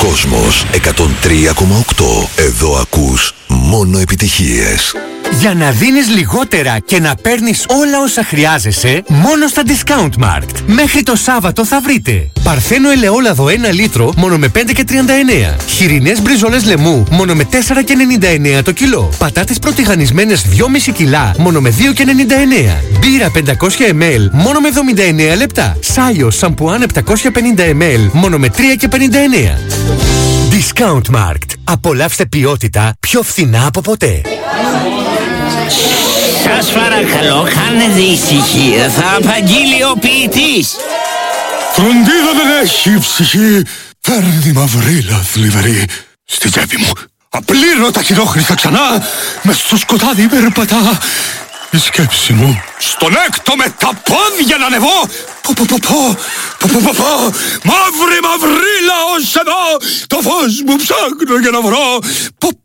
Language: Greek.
Κόσμος 103,8. Εδώ ακούς μόνο επιτυχίες. Για να δίνεις λιγότερα και να παίρνεις όλα όσα χρειάζεσαι, μόνο στα Discount Markt. Μέχρι το Σάββατο θα βρείτε παρθένο ελαιόλαδο 1 λίτρο μόνο με 5,39. Χοιρινές μπριζόλες λαιμού μόνο με 4,99 το κιλό. Πατάτες προτηγανισμένες 2,5 κιλά μόνο με 2,99. Μπύρα 500 ml μόνο με 79 λεπτά. Σάιο σαμπουάν 750 ml μόνο με 3,59. Discount Markt. Απολαύστε ποιότητα πιο φθηνά από ποτέ. Σας παρακαλώ, κάνετε ησυχία, θα απαγγείλει ο ποιητής. Φροντίδα δεν έχει ψυχή, φέρνει μαυρίλα θλιβερή στη τσέπη μου. Απλήρωτα χειρόχρηστα ξανά, μες στο σκοτάδι περπατά. Η σκέψη μου στον έκτο με τα πόδια να ανεβώ. Μαύρη μαυρίλα ως εδώ, το φως μου ψάχνω για να βρω.